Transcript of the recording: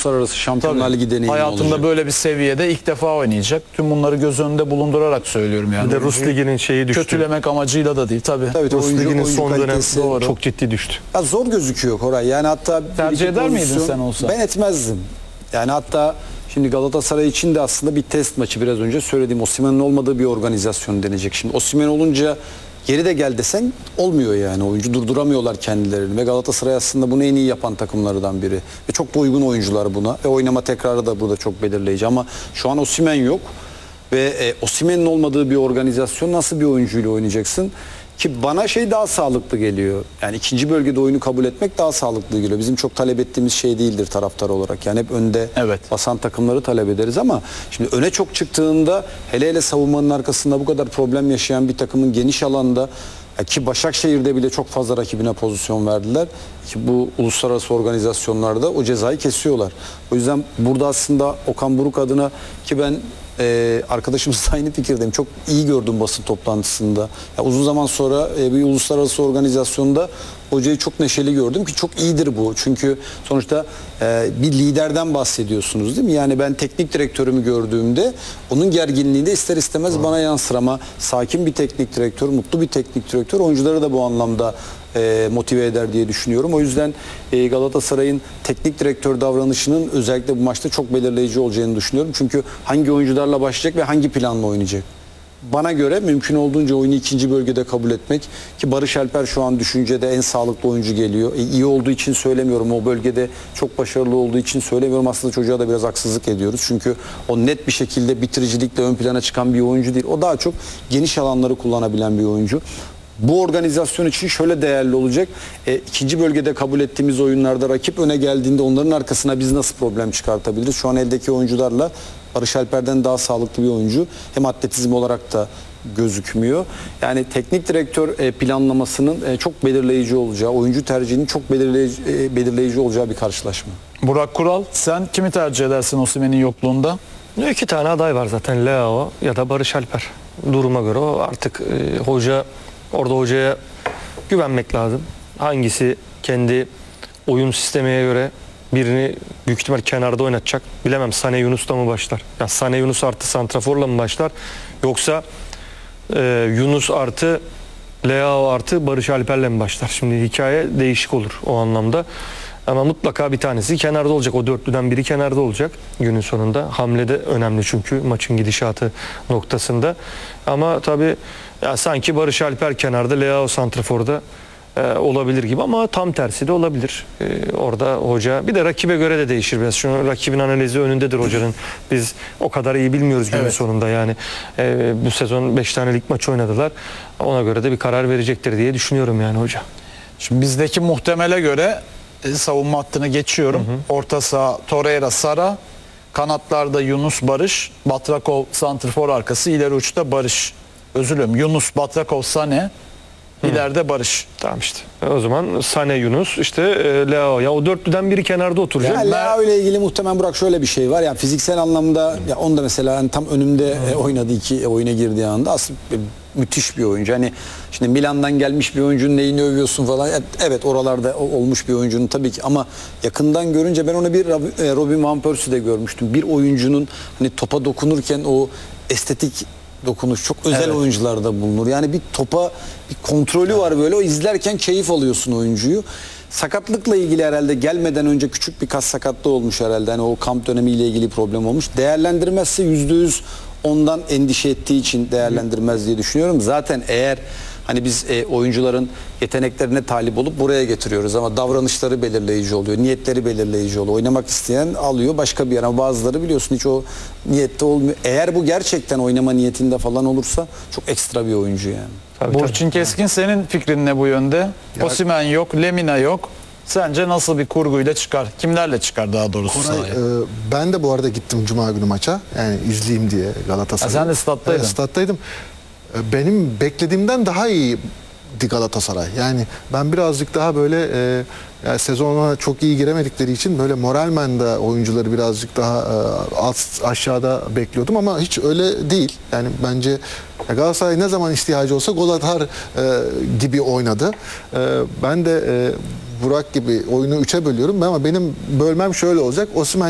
uluslararası Şampiyonlar Ligi deneyimi hayatında olacak. böyle bir seviyede ilk defa oynayacak. Tüm bunları göz önünde bulundurarak söylüyorum yani. Bir de Rus Ligi'nin şeyi düştü. Kötülemek amacıyla da değil tabii. Evet, Rus Ligi'nin son dönem kalitesi çok ciddi düştü. Ya zor gözüküyor Koray. Yani hatta Tercih eder miydin pozisyon- sen olsa? Ben etmezdim. Yani hatta şimdi Galatasaray için de aslında bir test maçı, biraz önce söylediğim Osimhen'in olmadığı bir organizasyon deneyecek. Şimdi Osimhen olunca geri de gel desen olmuyor yani. Oyuncu durduramıyorlar kendilerini ve Galatasaray aslında bunu en iyi yapan takımlardan biri. Ve çok da uygun oyuncular buna. Ve oynama tekrarı da burada çok belirleyici ama şu an Osimhen yok. Ve Osimhen'in olmadığı bir organizasyon nasıl bir oyuncuyla oynayacaksın? Ki bana şey daha sağlıklı geliyor. Yani ikinci bölgede oyunu kabul etmek daha sağlıklı geliyor. Bizim çok talep ettiğimiz şey değildir taraftar olarak. Yani hep önde basan takımları talep ederiz ama şimdi öne çok çıktığında, hele hele savunmanın arkasında bu kadar problem yaşayan bir takımın geniş alanda, ki Başakşehir'de bile çok fazla rakibine pozisyon verdiler. Ki bu uluslararası organizasyonlarda o cezayı kesiyorlar. O yüzden burada aslında Okan Buruk adına, ki ben arkadaşımızla aynı fikirdeyim. Çok iyi gördüm basın toplantısında. Ya uzun zaman sonra bir uluslararası organizasyonda hocayı çok neşeli gördüm ki çok iyidir bu. Çünkü sonuçta bir liderden bahsediyorsunuz değil mi? Yani ben teknik direktörümü gördüğümde onun gerginliği de ister istemez bana yansır ama sakin bir teknik direktör, mutlu bir teknik direktör oyuncuları da bu anlamda motive eder diye düşünüyorum. O yüzden Galatasaray'ın teknik direktör davranışının özellikle bu maçta çok belirleyici olacağını düşünüyorum. Çünkü hangi oyuncularla başlayacak ve hangi planla oynayacak? Bana göre mümkün olduğunca oyunu ikinci bölgede kabul etmek, ki Barış Alper şu an düşüncede en sağlıklı oyuncu geliyor. İyi olduğu için söylemiyorum, o bölgede çok başarılı olduğu için söylemiyorum. Aslında çocuğa da biraz haksızlık ediyoruz. Çünkü o net bir şekilde bitiricilikle ön plana çıkan bir oyuncu değil. O daha çok geniş alanları kullanabilen bir oyuncu. Bu organizasyon için şöyle değerli olacak. İkinci bölgede kabul ettiğimiz oyunlarda rakip öne geldiğinde onların arkasına biz nasıl problem çıkartabiliriz? Şu an eldeki oyuncularla Barış Alper'den daha sağlıklı bir oyuncu. Hem atletizm olarak da gözükmüyor. Yani teknik direktör planlamasının çok belirleyici olacağı, oyuncu tercihinin çok belirleyici olacağı bir karşılaşma. Burak Kural, sen kimi tercih edersin Osimhen'in yokluğunda? İki tane aday var zaten, Leao ya da Barış Alper. Duruma göre o artık hocaya güvenmek lazım. Hangisi kendi oyun sistemine göre birini büyük ihtimal kenarda oynatacak. Bilemem, Sane Yunus'ta mı başlar? Ya Sane Yunus artı santraforla mı başlar? Yoksa Yunus artı Leao artı Barış Alper'le mi başlar? Şimdi hikaye değişik olur o anlamda. Ama mutlaka bir tanesi kenarda olacak. O dörtlüden biri kenarda olacak günün sonunda. Hamle de önemli çünkü maçın gidişatı noktasında. Ama tabii ya sanki Barış Alper kenarda, Leao santraforda olabilir gibi ama tam tersi de olabilir. Orada hoca bir de rakibe göre de değişir biraz. Şu rakibin analizi önündedir hocanın. Biz o kadar iyi bilmiyoruz günün sonunda yani. Bu sezon 5 tane lig maçı oynadılar. Ona göre de bir karar verecektir diye düşünüyorum yani hoca. Şimdi bizdeki muhtemele göre savunma hattını geçiyorum. Orta saha Torreira, Sara, kanatlarda Yunus, Barış, Batrakov santrfor arkası, ileri uçta Barış. Özür dilerim. Yunus, Batrakov, Sane, ileride Barış. Tamam işte. O zaman Sane, Yunus, işte Leao. Ya o dörtlüden biri kenarda oturacak. Yani Leao ile ilgili muhtemelen Burak şöyle bir şey var. Yani fiziksel anlamda ya onu da mesela hani tam önümde oynadı, oyuna girdiği anda aslında müthiş bir oyuncu. Hani şimdi Milan'dan gelmiş bir oyuncunun neyini övüyorsun falan. Evet, oralarda olmuş bir oyuncunun tabii ki ama yakından görünce ben onu bir Robin van Persie'de görmüştüm. Bir oyuncunun hani topa dokunurken o estetik dokunuş çok özel oyuncularda bulunur. Yani bir topa bir kontrolü var böyle. O izlerken keyif alıyorsun oyuncuyu. Sakatlıkla ilgili herhalde gelmeden önce küçük bir kas sakatlığı olmuş herhalde. Hani o kamp dönemiyle ilgili problem olmuş. Değerlendirmezse %100 ondan endişe ettiği için değerlendirmez diye düşünüyorum. Zaten eğer hani biz oyuncuların yeteneklerine talip olup buraya getiriyoruz ama davranışları belirleyici oluyor, niyetleri belirleyici oluyor. Oynamak isteyen alıyor başka bir yer ama bazıları biliyorsun hiç o niyette olmuyor. Eğer bu gerçekten oynama niyetinde falan olursa çok ekstra bir oyuncu yani. Burçin Keskin, senin fikrin ne bu yönde? Osimhen yok, Lemina yok. Sence nasıl bir kurguyla çıkar? Kimlerle çıkar daha doğrusu sahaya? Ben de bu arada gittim Cuma günü maça. Yani izleyeyim diye Galatasaray. Sen de stat'taydın. Evet, stat'taydım. Benim beklediğimden daha iyiydi Galatasaray. Yani ben birazcık daha böyle yani sezona çok iyi giremedikleri için böyle moralmen de oyuncuları birazcık daha aşağıda bekliyordum ama hiç öyle değil. Yani bence Galatasaray ne zaman ihtiyacı olsa gol atar gibi oynadı. Ben de Burak gibi oyunu 3'e bölüyorum ama benim bölmem şöyle olacak. Osimhen